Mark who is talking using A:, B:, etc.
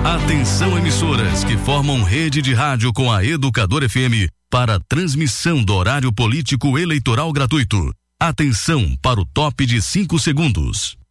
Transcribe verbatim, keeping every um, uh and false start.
A: Atenção, emissoras que formam rede de rádio com a Educador F M para transmissão do horário político eleitoral gratuito. Atenção para o top de cinco segundos.